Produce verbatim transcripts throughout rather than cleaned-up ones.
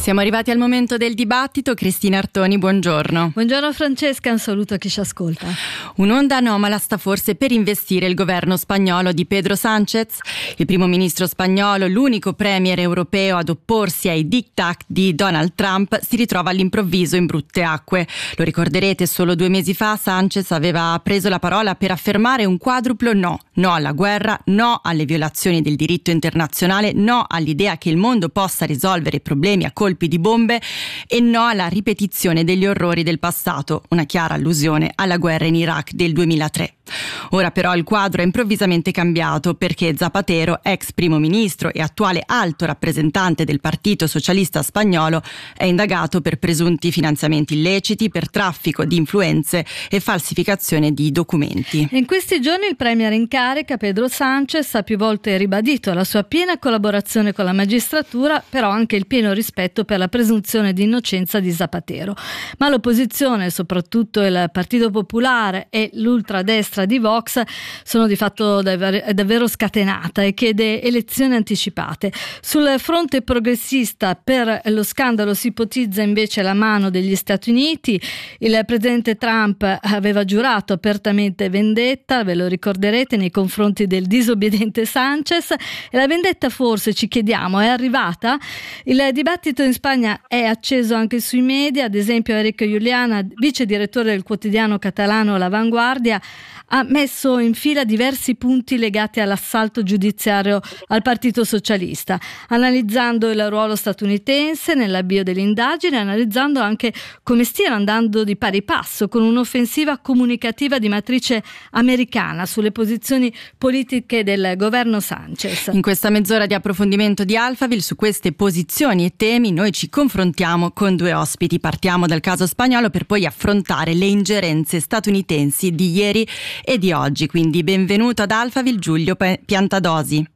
Siamo arrivati al momento del dibattito. Cristina Artoni, buongiorno. Buongiorno Francesca, un saluto a chi ci ascolta. Un'onda anomala sta forse per investire il governo spagnolo di Pedro Sánchez. Il primo ministro spagnolo, l'unico premier europeo ad opporsi ai diktat di Donald Trump, si ritrova all'improvviso in brutte acque. Lo ricorderete, solo due mesi fa Sánchez aveva preso la parola per affermare un quadruplo no. No alla guerra, no alle violazioni del diritto internazionale, no all'idea che il mondo possa risolvere i problemi a colpi di bombe e no alla ripetizione degli orrori del passato, una chiara allusione alla guerra in Iraq del duemilatré. Ora però il quadro è improvvisamente cambiato perché Zapatero, ex primo ministro e attuale alto rappresentante del Partito Socialista Spagnolo, è indagato per presunti finanziamenti illeciti, per traffico di influenze e falsificazione di documenti. In questi giorni il premier in carica, Pedro Sánchez, ha più volte ribadito la sua piena collaborazione con la magistratura, però anche il pieno rispetto per la presunzione di innocenza di Zapatero. Ma l'opposizione, soprattutto il Partito Popolare e l'ultradestra di Vox, sono di fatto dav- davvero scatenata e chiede elezioni anticipate. Sul fronte progressista, per lo scandalo si ipotizza invece la mano degli Stati Uniti. Il presidente Trump aveva giurato apertamente vendetta, ve lo ricorderete, nei confronti del disobbediente Sánchez, e la vendetta forse, ci chiediamo, è arrivata? Il dibattito in Spagna è acceso anche sui media. Ad esempio Enrique Juliana, vice direttore del quotidiano catalano La Vanguardia, ha messo in fila diversi punti legati all'assalto giudiziario al Partito Socialista, analizzando il ruolo statunitense nell'avvio dell'indagine, analizzando anche come stiano andando di pari passo con un'offensiva comunicativa di matrice americana sulle posizioni politiche del governo Sánchez. In questa mezz'ora di approfondimento di Alphaville su queste posizioni e temi noi ci confrontiamo con due ospiti. Partiamo dal caso spagnolo per poi affrontare le ingerenze statunitensi di ieri e di oggi. Quindi benvenuto ad Alphaville Giulio Piantadosi.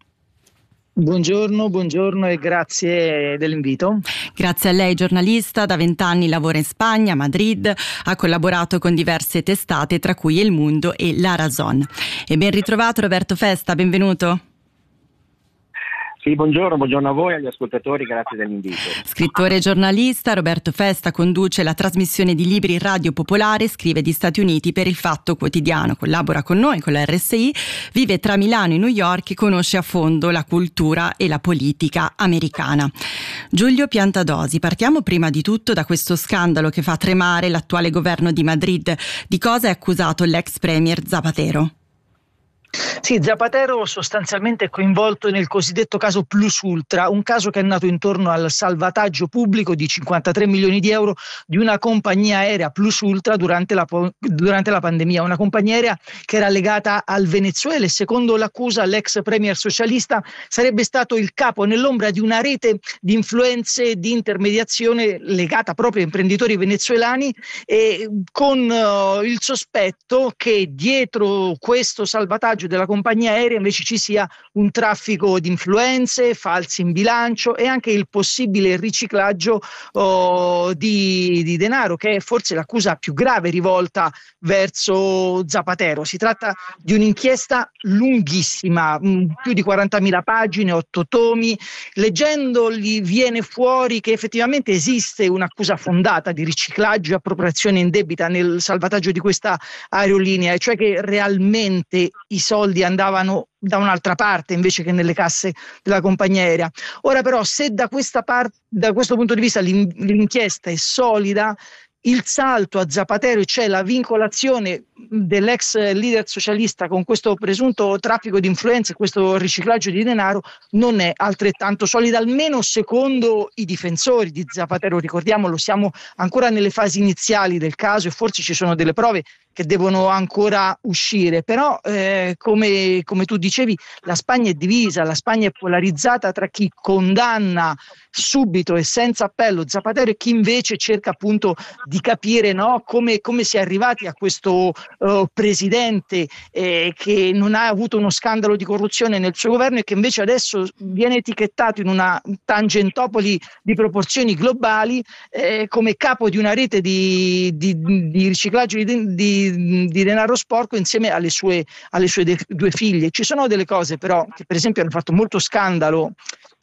Buongiorno, buongiorno e grazie dell'invito. Grazie a lei, giornalista, da vent'anni lavora in Spagna, a Madrid, ha collaborato con diverse testate tra cui El Mundo e La Razón. E ben ritrovato Roberto Festa, benvenuto. Sì, buongiorno, buongiorno a voi e agli ascoltatori, grazie dell'invito. Scrittore e giornalista, Roberto Festa conduce la trasmissione di libri Radio Popolare, scrive di Stati Uniti per Il Fatto Quotidiano, collabora con noi, con la R S I, vive tra Milano e New York e conosce a fondo la cultura e la politica americana. Giulio Piantadosi, partiamo prima di tutto da questo scandalo che fa tremare l'attuale governo di Madrid. Di cosa è accusato l'ex premier Zapatero? Sì, Zapatero sostanzialmente è coinvolto nel cosiddetto caso Plus Ultra, un caso che è nato intorno al salvataggio pubblico di cinquantatré milioni di euro di una compagnia aerea Plus Ultra durante la, durante la pandemia, una compagnia aerea che era legata al Venezuela e secondo l'accusa l'ex premier socialista sarebbe stato il capo nell'ombra di una rete di influenze di intermediazione legata proprio a imprenditori venezuelani e con uh, il sospetto che dietro questo salvataggio della compagnia aerea invece ci sia un traffico di influenze, falsi in bilancio e anche il possibile riciclaggio oh, di, di denaro, che è forse l'accusa più grave rivolta verso Zapatero. Si tratta di un'inchiesta lunghissima, più di quarantamila pagine, otto tomi. Leggendoli viene fuori che effettivamente esiste un'accusa fondata di riciclaggio e appropriazione indebita nel salvataggio di questa aerolinea, e cioè che realmente i soldi andavano da un'altra parte invece che nelle casse della compagnia aerea. Ora però, se da questa parte, da questo punto di vista l'in- l'inchiesta è solida, il salto a Zapatero, cioè la vincolazione dell'ex leader socialista con questo presunto traffico di influenze, questo riciclaggio di denaro, non è altrettanto solida, almeno secondo i difensori di Zapatero. Ricordiamolo, siamo ancora nelle fasi iniziali del caso e forse ci sono delle prove che devono ancora uscire, però eh, come, come tu dicevi, la Spagna è divisa, la Spagna è polarizzata tra chi condanna subito e senza appello Zapatero e chi invece cerca appunto di capire, no, come, come si è arrivati a questo uh, presidente eh, che non ha avuto uno scandalo di corruzione nel suo governo e che invece adesso viene etichettato in una tangentopoli di proporzioni globali eh, come capo di una rete di, di, di riciclaggio di, di di denaro sporco insieme alle sue, alle sue de- due figlie. Ci sono delle cose però che per esempio hanno fatto molto scandalo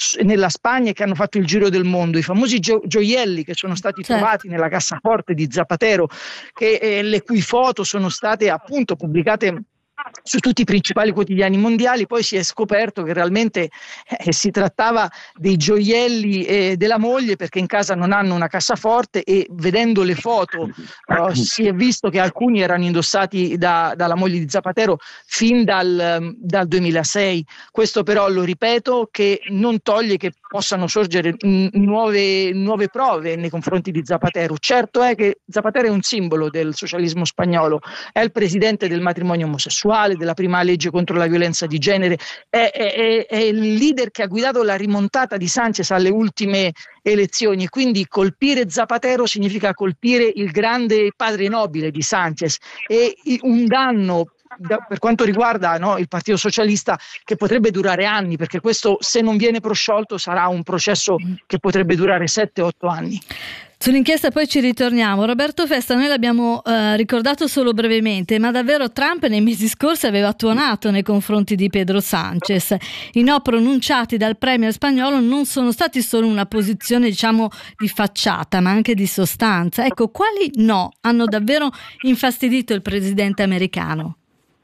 nella Spagna e che hanno fatto il giro del mondo, i famosi gio- gioielli che sono stati certo. trovati nella cassaforte di Zapatero, che, eh, le cui foto sono state appunto pubblicate su tutti i principali quotidiani mondiali. Poi si è scoperto che realmente eh, si trattava dei gioielli eh, della moglie, perché in casa non hanno una cassaforte, e vedendo le foto uh, si è visto che alcuni erano indossati da, dalla moglie di Zapatero fin dal, dal duemilasei. Questo però, lo ripeto, che non toglie che possano sorgere n- nuove, nuove prove nei confronti di Zapatero. Certo è che Zapatero è un simbolo del socialismo spagnolo, è il presidente del matrimonio omosessuale, della prima legge contro la violenza di genere, è, è, è il leader che ha guidato la rimontata di Sanchez alle ultime elezioni, e quindi colpire Zapatero significa colpire il grande padre nobile di Sanchez, e un danno da, per quanto riguarda no, il Partito Socialista, che potrebbe durare anni, perché questo, se non viene prosciolto, sarà un processo che potrebbe durare sette otto anni. Sull'inchiesta poi ci ritorniamo. Roberto Festa, noi l'abbiamo eh, ricordato solo brevemente, ma davvero Trump nei mesi scorsi aveva tuonato nei confronti di Pedro Sánchez. I no pronunciati dal premier spagnolo non sono stati solo una posizione, diciamo, di facciata, ma anche di sostanza. Ecco, quali no hanno davvero infastidito il presidente americano?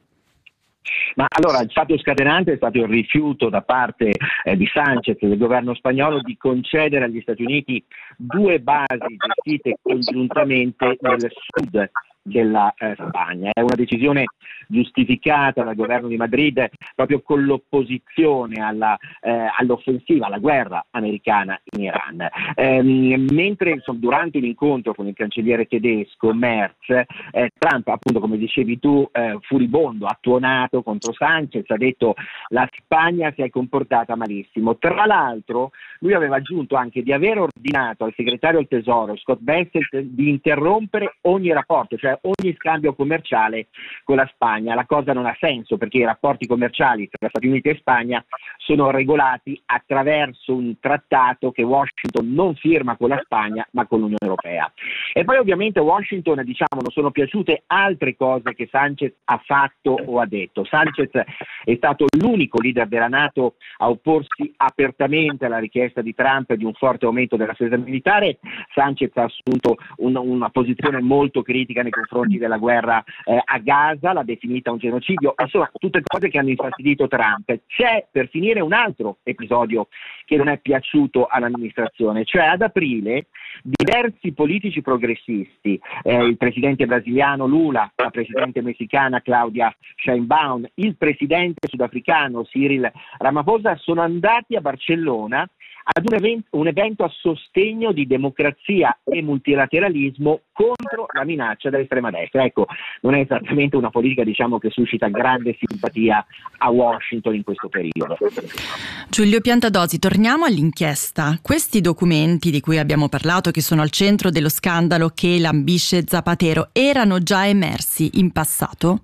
Ma allora, il fatto scatenante è stato il rifiuto da parte eh, di Sánchez e del governo spagnolo di concedere agli Stati Uniti due basi gestite congiuntamente nel sud della eh, Spagna. È una decisione giustificata dal governo di Madrid proprio con l'opposizione alla, eh, all'offensiva, alla guerra americana in Iran. Ehm, mentre insomma, durante un incontro con il cancelliere tedesco Merz, eh, Trump, appunto come dicevi tu, eh, furibondo, ha tuonato contro Sánchez, ha detto la Spagna si è comportata malissimo. Tra l'altro lui aveva aggiunto anche di aver ordinato al segretario del Tesoro Scott Bessent di interrompere ogni rapporto, cioè ogni scambio commerciale con la Spagna. La cosa non ha senso, perché i rapporti commerciali tra Stati Uniti e Spagna sono regolati attraverso un trattato che Washington non firma con la Spagna ma con l'Unione Europea. E poi ovviamente a Washington, diciamo, non sono piaciute altre cose che Sánchez ha fatto o ha detto. Sánchez è stato l'unico leader della NATO a opporsi apertamente alla richiesta di Trump di un forte aumento della spesa militare. Sánchez ha assunto un, una posizione molto critica nei confronti della guerra eh, a Gaza, l'ha definita un genocidio, insomma tutte cose che hanno infastidito Trump. C'è, per finire, un altro episodio che non è piaciuto all'amministrazione, cioè ad aprile diversi politici progressisti, eh, il presidente brasiliano Lula, la presidente messicana Claudia Sheinbaum, il presidente sudafricano Cyril Ramaphosa, sono andati a Barcellona ad un evento, un evento a sostegno di democrazia e multilateralismo contro la minaccia dell'estrema destra. Ecco, non è esattamente una politica, diciamo, che suscita grande simpatia a Washington in questo periodo. Giulio Piantadosi, torniamo all'inchiesta. Questi documenti di cui abbiamo parlato, che sono al centro dello scandalo che lambisce Zapatero, erano già emersi in passato?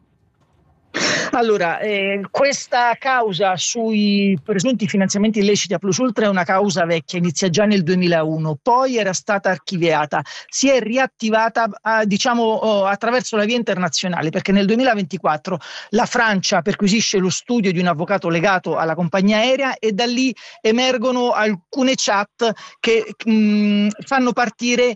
Allora, eh, questa causa sui presunti finanziamenti illeciti a Plus Ultra è una causa vecchia, inizia già nel duemilauno, poi era stata archiviata, si è riattivata eh, diciamo oh, attraverso la via internazionale, perché nel duemilaventiquattro la Francia perquisisce lo studio di un avvocato legato alla compagnia aerea, e da lì emergono alcune chat che mh, fanno partire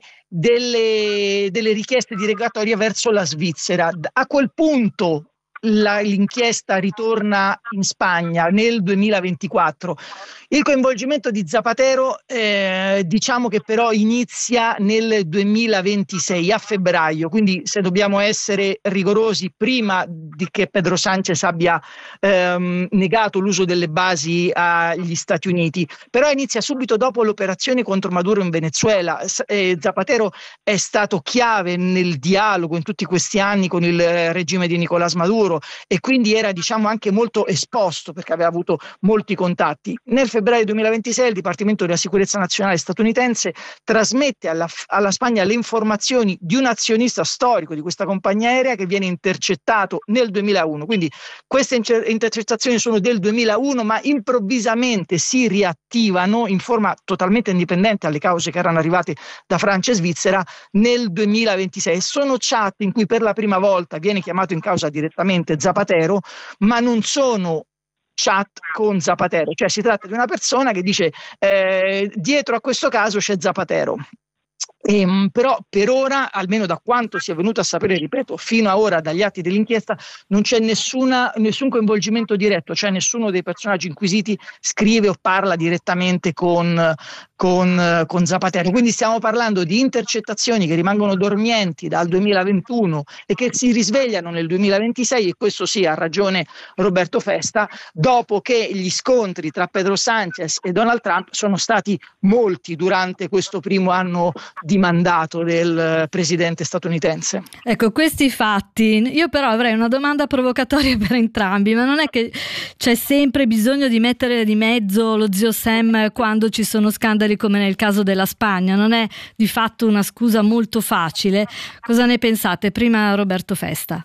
delle, delle richieste di rogatoria verso la Svizzera. A quel punto La, l'inchiesta ritorna in Spagna nel duemilaventiquattro. Il coinvolgimento di Zapatero eh, diciamo che però inizia nel duemilaventisei, a febbraio, quindi se dobbiamo essere rigorosi, prima di che Pedro Sánchez abbia ehm, negato l'uso delle basi agli Stati Uniti. Però inizia subito dopo l'operazione contro Maduro in Venezuela. eh, Zapatero è stato chiave nel dialogo in tutti questi anni con il regime di Nicolás Maduro, e quindi era, diciamo, anche molto esposto, perché aveva avuto molti contatti. Nel febbraio duemilaventisei il Dipartimento della Sicurezza Nazionale statunitense trasmette alla, alla Spagna le informazioni di un azionista storico di questa compagnia aerea che viene intercettato nel duemilauno. Quindi queste intercettazioni sono del duemilauno, ma improvvisamente si riattivano in forma totalmente indipendente alle cause che erano arrivate da Francia e Svizzera nel duemilaventisei. Sono chat in cui per la prima volta viene chiamato in causa direttamente Zapatero, ma non sono chat con Zapatero, cioè si tratta di una persona che dice eh, dietro a questo caso c'è Zapatero. E, però per ora, almeno da quanto si è venuto a sapere, ripeto, fino a ora dagli atti dell'inchiesta, non c'è nessuna, nessun coinvolgimento diretto, cioè nessuno dei personaggi inquisiti scrive o parla direttamente con, con, con Zapatero. Quindi stiamo parlando di intercettazioni che rimangono dormienti dal duemilaventuno e che si risvegliano nel duemilaventisei, e questo sì, ha ragione Roberto Festa, dopo che gli scontri tra Pedro Sánchez e Donald Trump sono stati molti durante questo primo anno di mandato del presidente statunitense. Ecco, questi fatti, io però avrei una domanda provocatoria per entrambi, ma non è che c'è sempre bisogno di mettere di mezzo lo zio Sam quando ci sono scandali come nel caso della Spagna? Non è di fatto una scusa molto facile? Cosa ne pensate? Prima Roberto Festa.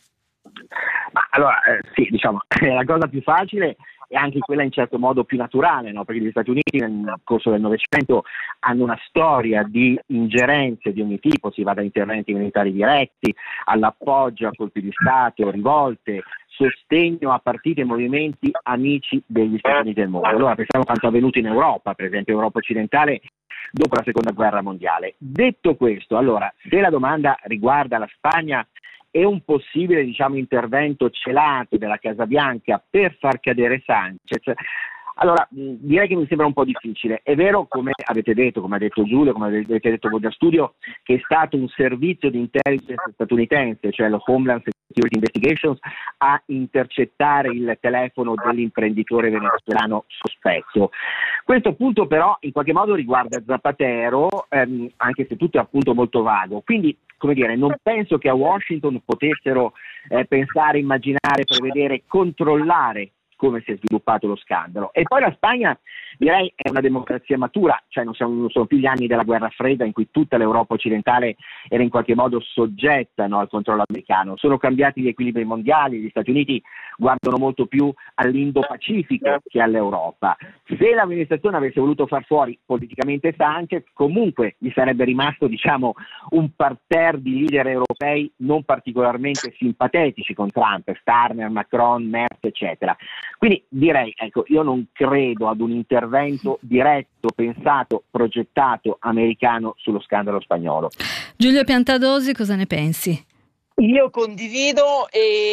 Ma allora, eh, sì, diciamo, la cosa più facile è anche quella in certo modo più naturale, no? Perché gli Stati Uniti nel corso del Novecento hanno una storia di ingerenze di ogni tipo, si va da interventi militari diretti all'appoggio a colpi di Stato, rivolte, sostegno a partiti e movimenti amici degli Stati Uniti del mondo. Allora pensiamo a quanto è avvenuto in Europa, per esempio Europa occidentale dopo la seconda guerra mondiale. Detto questo, allora, se la domanda riguarda la Spagna e un possibile, diciamo, intervento celato della Casa Bianca per far cadere Sánchez, allora direi che mi sembra un po' difficile. È vero, come avete detto, come ha detto Giulio, come avete detto voi da studio, che è stato un servizio di intelligence statunitense, cioè lo Homeland Security Investigations, a intercettare il telefono dell'imprenditore venezuelano sospetto. Questo punto però in qualche modo riguarda Zapatero, ehm, anche se tutto è appunto molto vago. Quindi, come dire, non penso che a Washington potessero eh, pensare, immaginare, prevedere, controllare come si è sviluppato lo scandalo. E poi la Spagna, direi, è una democrazia matura, cioè non sono, non sono più gli anni della guerra fredda in cui tutta l'Europa occidentale era in qualche modo soggetta, no, al controllo americano. Sono cambiati gli equilibri mondiali, gli Stati Uniti guardano molto più all'Indo-Pacifico che all'Europa. Se l'amministrazione avesse voluto far fuori politicamente Sánchez, comunque gli sarebbe rimasto, diciamo, un parterre di leader europei non particolarmente simpatetici con Trump, Starmer, Macron, Merz, eccetera. Quindi direi, ecco, io non credo ad un intervento diretto, pensato, progettato americano sullo scandalo spagnolo. Giulio Piantadosi, cosa ne pensi? Io condivido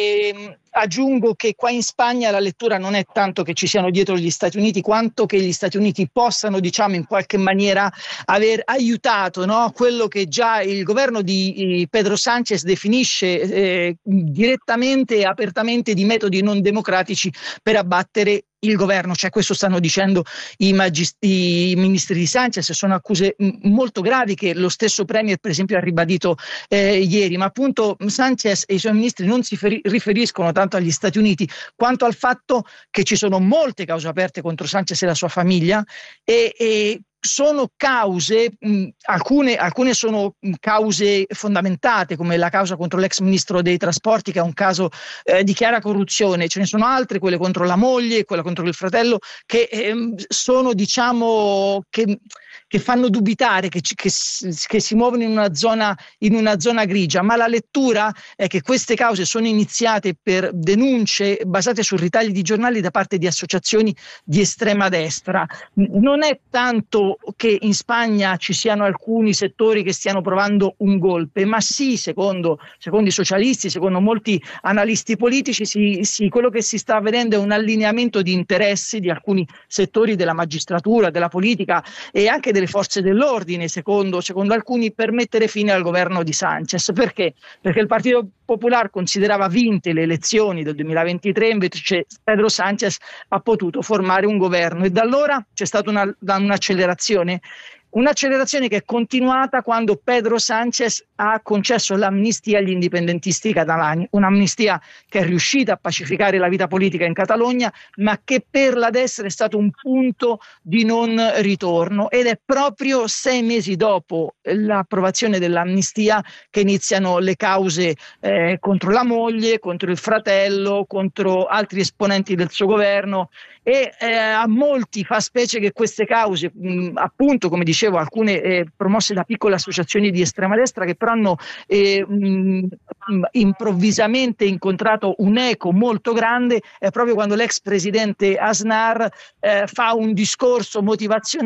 e aggiungo che qua in Spagna la lettura non è tanto che ci siano dietro gli Stati Uniti, quanto che gli Stati Uniti possano, diciamo, in qualche maniera aver aiutato, no, quello che già il governo di Pedro Sánchez definisce eh, direttamente e apertamente di metodi non democratici per abbattere il governo. Cioè, questo stanno dicendo i, magist- i ministri di Sánchez. Sono accuse m- molto gravi che lo stesso premier per esempio ha ribadito eh, ieri, ma appunto Sánchez e i suoi ministri non si feri- riferiscono tanto agli Stati Uniti quanto al fatto che ci sono molte cause aperte contro Sánchez e la sua famiglia e, e sono cause, mh, alcune, alcune sono mh, cause fondamentate, come la causa contro l'ex ministro dei trasporti, che è un caso eh, di chiara corruzione. Ce ne sono altre, quelle contro la moglie, quella contro il fratello, che eh, sono, diciamo, che che fanno dubitare, che, che, che si muovono in una zona in una zona grigia, ma la lettura è che queste cause sono iniziate per denunce basate su ritagli di giornali da parte di associazioni di estrema destra. Non è tanto che in Spagna ci siano alcuni settori che stiano provando un golpe, ma sì, secondo, secondo i socialisti, secondo molti analisti politici, si, si, quello che si sta vedendo è un allineamento di interessi di alcuni settori della magistratura, della politica e anche delle forze dell'ordine, secondo, secondo alcuni, per mettere fine al governo di Sánchez. Perché? Perché il Partito Popolare considerava vinte le elezioni del duemilaventitré, invece Pedro Sánchez ha potuto formare un governo e da allora c'è stata una, un'accelerazione. Un'accelerazione che è continuata quando Pedro Sánchez ha concesso l'amnistia agli indipendentisti catalani, un'amnistia che è riuscita a pacificare la vita politica in Catalogna, ma che per la destra è stato un punto di non ritorno, ed è proprio sei mesi dopo l'approvazione dell'amnistia che iniziano le cause eh, contro la moglie, contro il fratello, contro altri esponenti del suo governo. e eh, a molti fa specie che queste cause, mh, appunto come dicevo, alcune eh, promosse da piccole associazioni di estrema destra, che però hanno eh, mh, improvvisamente incontrato un eco molto grande eh, proprio quando l'ex presidente Aznar eh, fa un discorso motivazionale